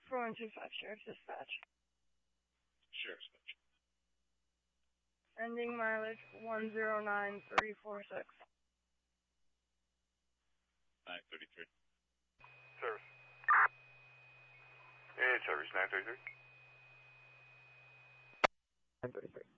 4125 Sheriff's Dispatch. Sheriff's Dispatch. Ending mileage 109346. 933. Service. Service 933. 933.